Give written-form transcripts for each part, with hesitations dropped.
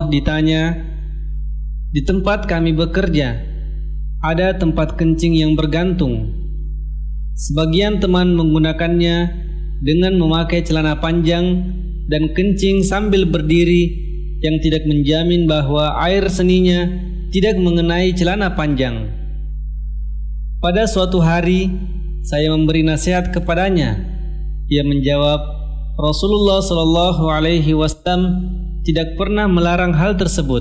ditanya, "Di tempat kami bekerja ada tempat kencing yang bergantung. Sebagian teman menggunakannya dengan memakai celana panjang dan kencing sambil berdiri yang tidak menjamin bahwa air seninya tidak mengenai celana panjang. Pada suatu hari saya memberi nasihat kepadanya. Ia menjawab, Rasulullah Shallallahu Alaihi Wasallam tidak pernah melarang hal tersebut."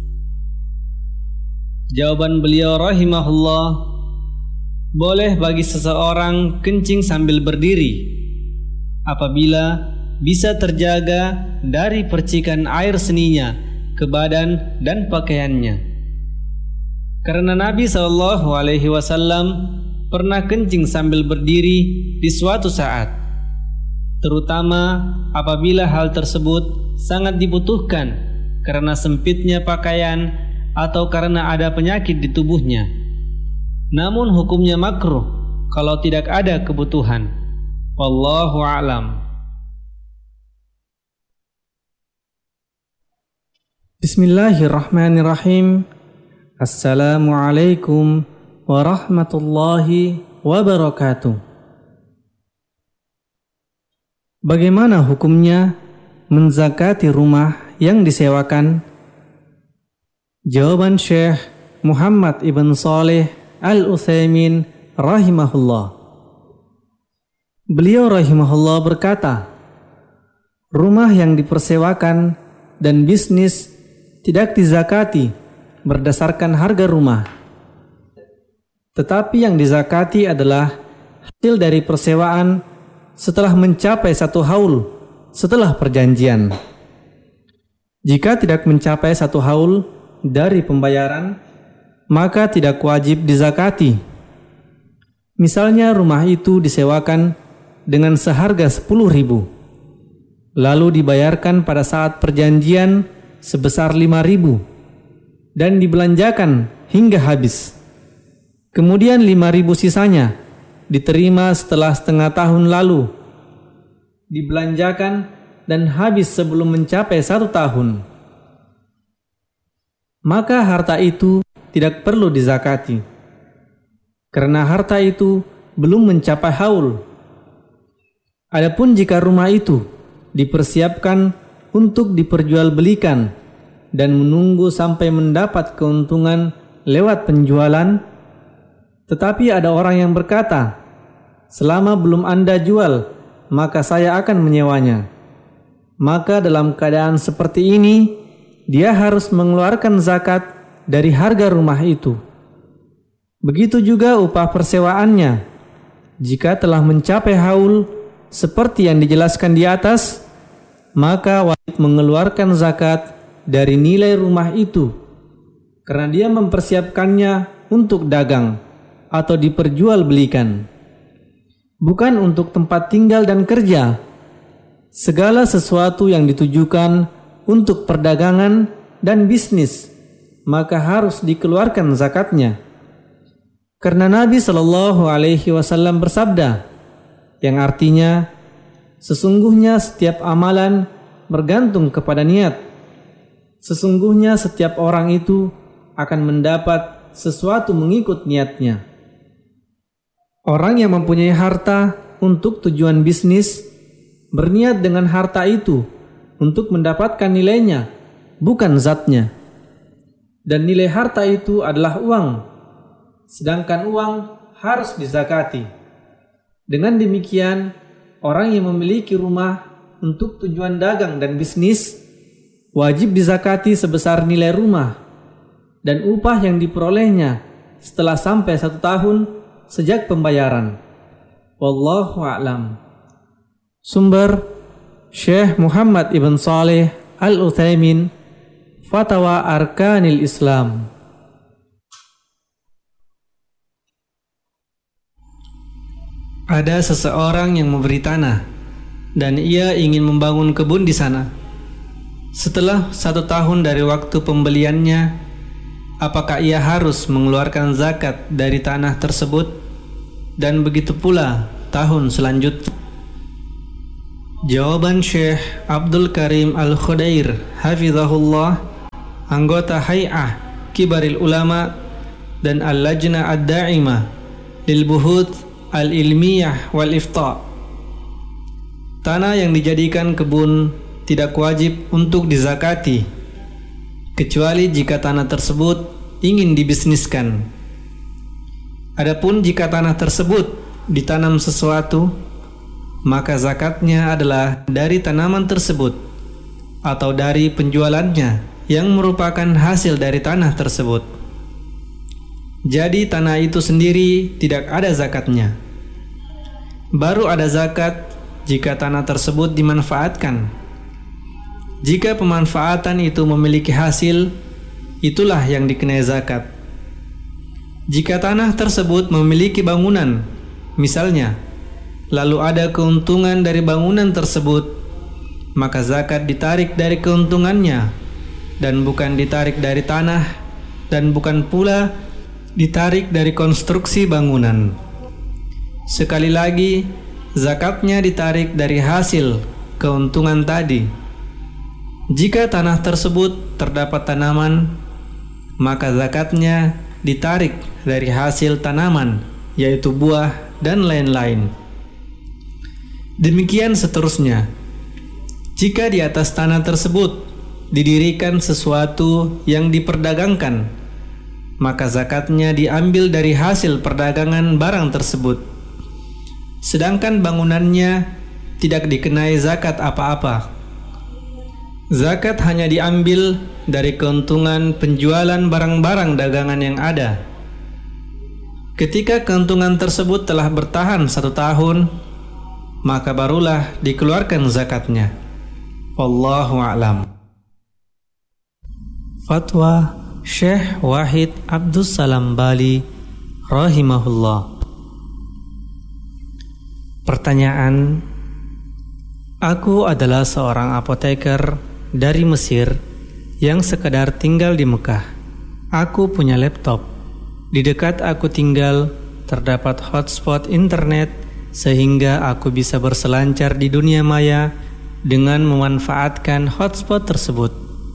Jawaban beliau rahimahullah, boleh bagi seseorang kencing sambil berdiri apabila bisa terjaga dari percikan air seninya ke badan dan pakaiannya. Karena Nabi SAW pernah kencing sambil berdiri di suatu saat, terutama apabila hal tersebut sangat dibutuhkan karena sempitnya pakaian atau karena ada penyakit di tubuhnya. Namun hukumnya makruh kalau tidak ada kebutuhan. Wallahu a'lam. Bismillahirrahmanirrahim. Assalamualaikum warahmatullahi wabarakatuh. Bagaimana hukumnya menzakati rumah yang disewakan? Jawaban Syekh Muhammad ibn Saleh Al-Utsaimin rahimahullah. Beliau rahimahullah berkata, rumah yang dipersewakan dan bisnis tidak dizakati berdasarkan harga rumah. Tetapi yang dizakati adalah hasil dari persewaan setelah mencapai 1 haul setelah perjanjian. Jika tidak mencapai 1 haul dari pembayaran, maka tidak wajib dizakati. Misalnya rumah itu disewakan dengan seharga 10.000, lalu dibayarkan pada saat perjanjian sebesar 5.000 dan dibelanjakan hingga habis. Kemudian 5.000 sisanya diterima setelah setengah tahun lalu, dibelanjakan dan habis sebelum mencapai 1 tahun. Maka harta itu tidak perlu dizakati, karena harta itu belum mencapai haul. Adapun jika rumah itu dipersiapkan untuk diperjualbelikan dan menunggu sampai mendapat keuntungan lewat penjualan, tetapi ada orang yang berkata, selama belum Anda jual, maka saya akan menyewanya. Maka dalam keadaan seperti ini, dia harus mengeluarkan zakat dari harga rumah itu. Begitu juga upah persewaannya. Jika telah mencapai haul seperti yang dijelaskan di atas, maka wajib mengeluarkan zakat dari nilai rumah itu, karena dia mempersiapkannya untuk dagang atau diperjualbelikan, bukan untuk tempat tinggal dan kerja. Segala sesuatu yang ditujukan untuk perdagangan dan bisnis, maka harus dikeluarkan zakatnya. Karena Nabi SAW bersabda, yang artinya, sesungguhnya setiap amalan bergantung kepada niat. Sesungguhnya setiap orang itu akan mendapat sesuatu mengikut niatnya. Orang yang mempunyai harta untuk tujuan bisnis, berniat dengan harta itu untuk mendapatkan nilainya, bukan zatnya. Dan nilai harta itu adalah uang, sedangkan uang harus dizakati. Dengan demikian, orang yang memiliki rumah untuk tujuan dagang dan bisnis wajib dizakati sebesar nilai rumah dan upah yang diperolehnya setelah sampai 1 tahun sejak pembayaran. Wallahu a'lam. Sumber Syekh Muhammad ibn Saleh Al-Utsaimin, Fatwa Arkanil Islam. Ada seseorang yang memberi tanah dan ia ingin membangun kebun di sana. Setelah 1 tahun dari waktu pembeliannya, apakah ia harus mengeluarkan zakat dari tanah tersebut? Dan begitu pula tahun selanjutnya. Jawaban Syekh Abdul Karim Al-Khudair hafizahullah anggota Hay'ah Kibaril Ulama dan Al-Lajna Ad-Da'imah lil Buhuth Al-Ilmiyah wal Ifta. Tanah yang dijadikan kebun tidak wajib untuk dizakati, kecuali jika tanah tersebut ingin dibisniskan. Adapun jika tanah tersebut ditanam sesuatu, maka zakatnya adalah dari tanaman tersebut atau dari penjualannya yang merupakan hasil dari tanah tersebut. Jadi tanah itu sendiri tidak ada zakatnya. Baru ada zakat jika tanah tersebut dimanfaatkan. Jika pemanfaatan itu memiliki hasil, itulah yang dikenai zakat. Jika tanah tersebut memiliki bangunan, misalnya, lalu ada keuntungan dari bangunan tersebut, maka zakat ditarik dari keuntungannya dan bukan ditarik dari tanah, dan bukan pula ditarik dari konstruksi bangunan. Sekali lagi, zakatnya ditarik dari hasil keuntungan tadi. Jika tanah tersebut terdapat tanaman, maka zakatnya ditarik dari hasil tanaman, yaitu buah dan lain-lain. Demikian seterusnya. Jika di atas tanah tersebut didirikan sesuatu yang diperdagangkan, maka zakatnya diambil dari hasil perdagangan barang tersebut. Sedangkan bangunannya tidak dikenai zakat apa-apa. Zakat hanya diambil dari keuntungan penjualan barang-barang dagangan yang ada. Ketika keuntungan tersebut telah bertahan 1 tahun, maka barulah dikeluarkan zakatnya. Wallahu a'lam. Fatwa Syekh Wahid Abdus Salam Bali rahimahullah. Pertanyaan: aku adalah seorang apoteker dari Mesir yang sekedar tinggal di Mekah. Aku punya laptop. Di dekat aku tinggal terdapat hotspot internet sehingga aku bisa berselancar di dunia maya dengan memanfaatkan hotspot tersebut.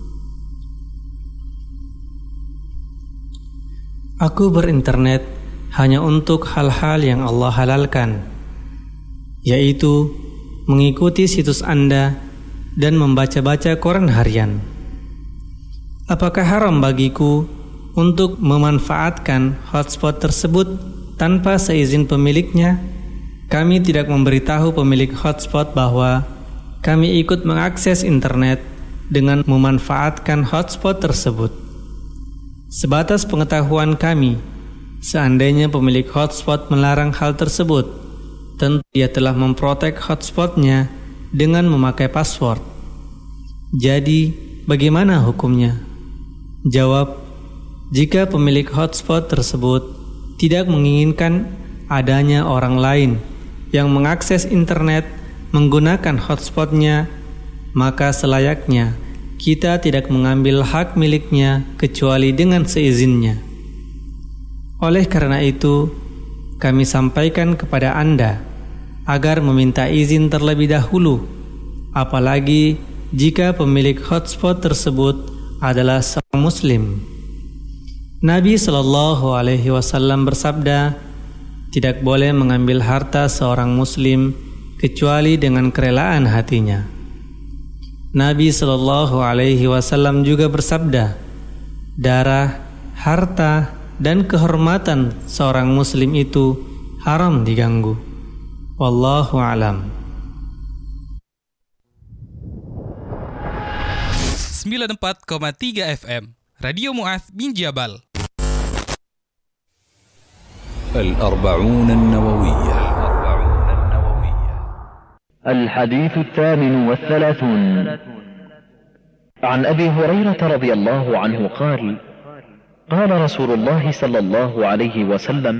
Aku berinternet hanya untuk hal-hal yang Allah halalkan, yaitu mengikuti situs Anda dan membaca-baca koran harian. Apakah haram bagiku untuk memanfaatkan hotspot tersebut tanpa seizin pemiliknya? Kami tidak memberitahu pemilik hotspot bahwa kami ikut mengakses internet dengan memanfaatkan hotspot tersebut. Sebatas pengetahuan kami, seandainya pemilik hotspot melarang hal tersebut, tentu dia telah memprotek hotspotnya dengan memakai password. Jadi, bagaimana hukumnya? Jawab: jika pemilik hotspot tersebut tidak menginginkan adanya orang lain yang mengakses internet menggunakan hotspotnya, maka selayaknya kita tidak mengambil hak miliknya kecuali dengan seizinnya. Oleh karena itu, kami sampaikan kepada Anda agar meminta izin terlebih dahulu, apalagi jika pemilik hotspot tersebut adalah seorang Muslim. Nabi SAW bersabda, tidak boleh mengambil harta seorang Muslim kecuali dengan kerelaan hatinya. Nabi SAW juga bersabda, darah, harta, dan kehormatan seorang Muslim itu haram diganggu. Wallahu a'lam. 94,3 FM Radio Mu'adz bin Jabal. الأربعون النووية. الحديث 38 عن أبي هريرة رضي الله عنه قال: قال رسول الله صلى الله عليه وسلم: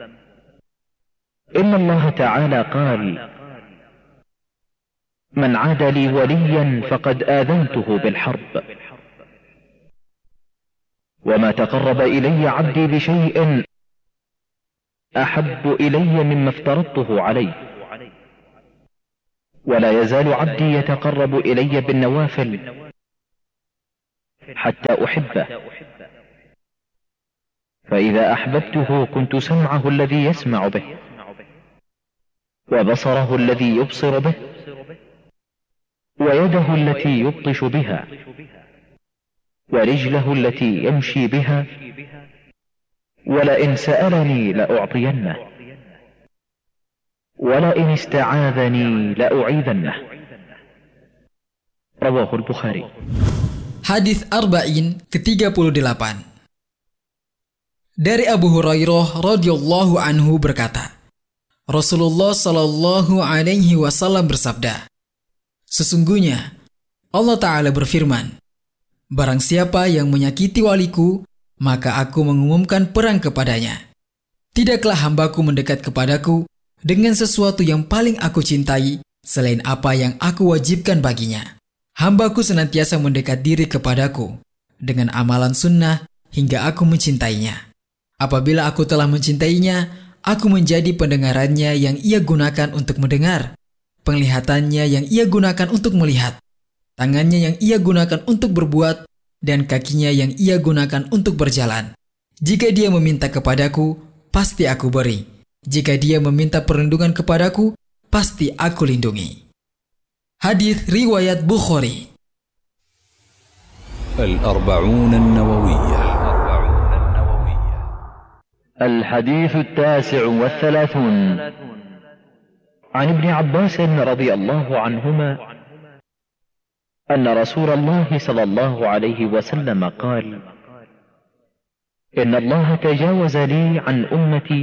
إن الله تعالى قال: من عاد لي وليا فقد آذنته بالحرب، وما تقرب إلي عبدي بشيء أحب إلي مما افترضته عليه، ولا يزال عبدي يتقرب إلي بالنوافل حتى أحبه، فإذا أحببته كنت سمعه الذي يسمع به، وبصره الذي يبصر به، ويده التي يبطش بها، ورجله التي يمشي بها، ولئن سألني لأعطينه، ولئن استعاذني لأعيذنه. رواه البخاري. Hadis Arba'in ke-38. Dari Abu Hurairah radhiyallahu anhu berkata, Rasulullah sallallahu alaihi wasallam bersabda, sesungguhnya Allah Ta'ala berfirman, barang siapa yang menyakiti waliku, maka aku mengumumkan perang kepadanya. Tidaklah hambaku mendekat kepadaku dengan sesuatu yang paling aku cintai selain apa yang aku wajibkan baginya. Hambaku senantiasa mendekat diri kepadaku dengan amalan sunnah hingga aku mencintainya. Apabila aku telah mencintainya, aku menjadi pendengarannya yang ia gunakan untuk mendengar, penglihatannya yang ia gunakan untuk melihat, tangannya yang ia gunakan untuk berbuat, dan kakinya yang ia gunakan untuk berjalan. Jika dia meminta kepadaku, pasti aku beri. Jika dia meminta perlindungan kepadaku, pasti aku lindungi. Hadis riwayat Bukhari. الأربعون النووية. الحديث 39 عن ابن عباس رضي الله عنهما أن رسول الله صلى الله عليه وسلم قال: إن الله تجاوز لي عن أمتي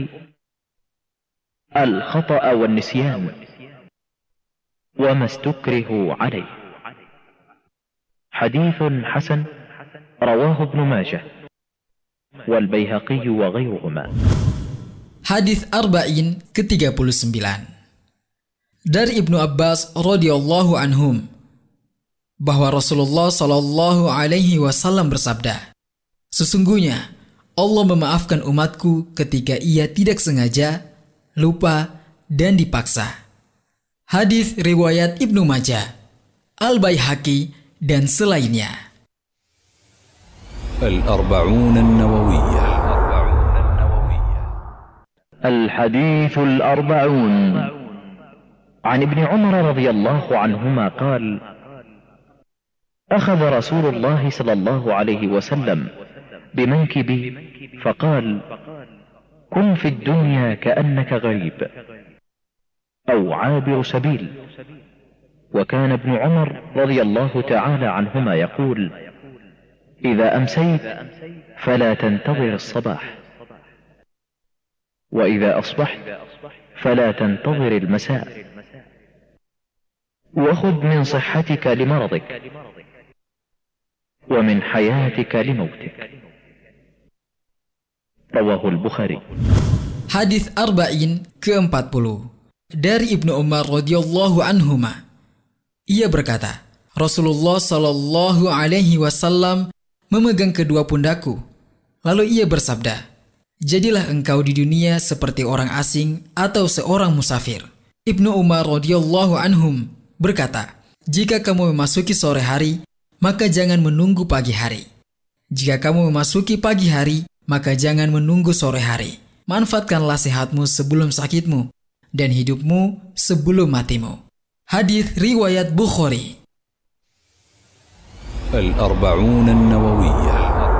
الخطأ والنسيان وما استكرهوا عليه. حديث حسن رواه ابن ماجه والبيهقي وغيرهما. Hadis Arba'in ke-39. Dari Ibnu Abbas radhiyallahu anhum bahwa Rasulullah sallallahu alaihi wasallam bersabda, sesungguhnya Allah memaafkan umatku ketika ia tidak sengaja, lupa, dan dipaksa. Hadis riwayat Ibnu Majah, Al-Baihaqi, dan selainnya. الأربعون النووية. الحديث 40 عن ابن عمر رضي الله عنهما قال: أخذ رسول الله صلى الله عليه وسلم بمنكبي فقال: كن في الدنيا كأنك غريب أو عابر سبيل. وكان ابن عمر رضي الله تعالى عنهما يقول: إذا أمسيت فلا تنتظر الصباح، وإذا أصبحت فلا تنتظر المساء، وخذ من صحتك لمرضك ومن حياتك لموتك. رواه البخاري. Hadis Arba'in ke-40. Dari Ibnu Umar radhiyallahu anhuma, ia berkata, Rasulullah sallallahu alaihi wasallam memegang kedua pundakku, lalu ia bersabda, jadilah engkau di dunia seperti orang asing atau seorang musafir. Ibnu Umar radhiyallahu anhum berkata, jika kamu memasuki sore hari, maka jangan menunggu pagi hari. Jika kamu memasuki pagi hari, maka jangan menunggu sore hari. Manfaatkanlah sehatmu sebelum sakitmu, dan hidupmu sebelum matimu. Hadis riwayat Bukhari. الأربعون النووية.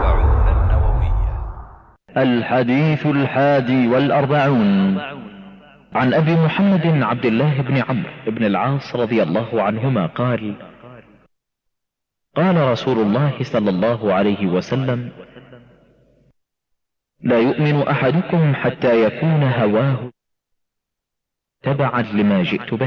الحديث 41 عن أبي محمد عبد الله بن عمرو بن العاص رضي الله عنهما قال: قال رسول الله صلى الله عليه وسلم: لا يؤمن أحدكم حتى يكون هواه تبعا لما جئت به.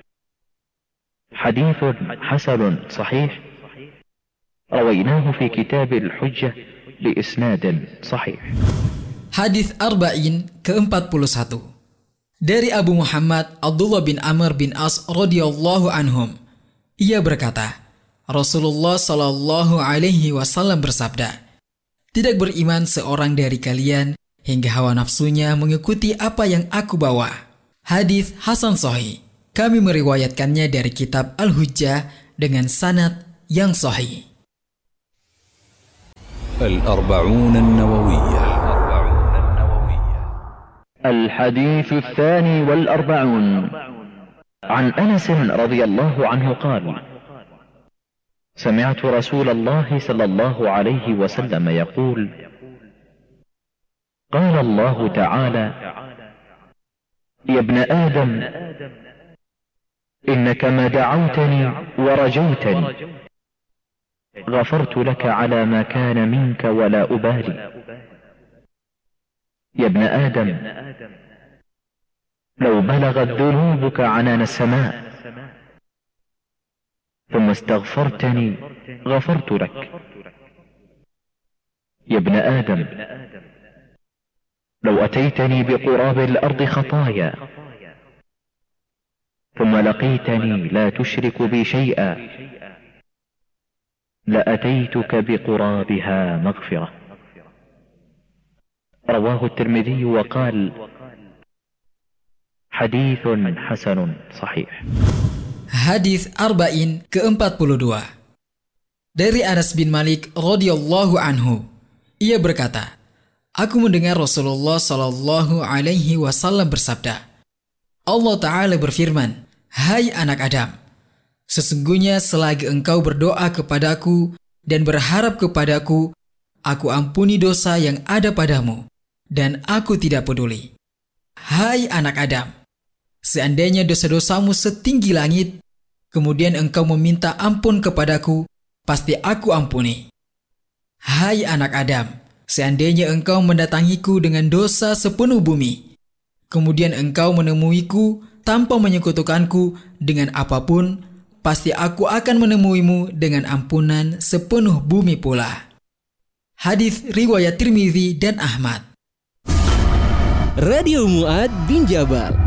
حديث حسن صحيح رويناه في كتاب الحجة بإسناد صحيح. Hadis Arba'in ke-41. Dari Abu Muhammad Abdullah bin Amr bin As radhiyallahu anhum, ia berkata, Rasulullah sallallahu alaihi wasallam bersabda, tidak beriman seorang dari kalian hingga hawa nafsunya mengikuti apa yang aku bawa. Hadis Hasan Sahih. Kami meriwayatkannya dari kitab Al-Hujjah dengan sanad yang sahih. الأربعون النووية. الحديث 42 عن أنس رضي الله عنه قال: سمعت رسول الله صلى الله عليه وسلم يقول: قال الله تعالى: يا ابن آدم، إنك ما دعوتني ورجوتني غفرت لك على ما كان منك ولا أبالي. يا ابن آدم، لو بلغت ذنوبك عنان السماء ثم استغفرتني غفرت لك. يا ابن آدم، لو أتيتني بقراب الأرض خطايا ثم لقيتني لا تشرك بي شيئا لأتيتك بقرابها مغفرة. رواه الترمذي وقال: حديث حسن صحيح. Hadis Arba'in ke-42 dari Anas bin Malik radhiyallahu anhu. Ia berkata, aku mendengar Rasulullah sallallahu alaihi wasallam bersabda, Allah Ta'ala berfirman, hai anak Adam, sesungguhnya selagi engkau berdoa kepadaku dan berharap kepadaku, aku ampuni dosa yang ada padamu dan aku tidak peduli. Hai anak Adam, seandainya dosa-dosamu setinggi langit, kemudian engkau meminta ampun kepadaku, pasti aku ampuni. Hai anak Adam, seandainya engkau mendatangiku dengan dosa sepenuh bumi, kemudian engkau menemuiku tanpa menyekutukanku dengan apapun, pasti aku akan menemuimu dengan ampunan sepenuh bumi pula. Hadis riwayat Tirmidzi dan Ahmad. Radio Mu'ad bin Jabal.